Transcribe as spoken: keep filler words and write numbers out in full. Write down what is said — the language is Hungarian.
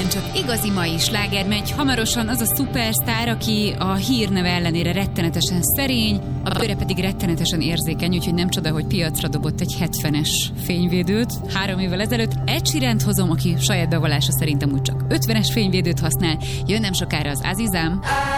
megint csak igazi mai sláger megy. Hamarosan az a szupersztár, aki a hírneve ellenére rettenetesen szerény, a bőre pedig rettenetesen érzékeny, úgyhogy nem csoda, hogy piacra dobott egy hetvenes fényvédőt. Három évvel ezelőtt Ed Sheerant hozom, aki saját bevallása szerint amúgy csak ötvenes fényvédőt használ. Jön nem sokára az Azizam.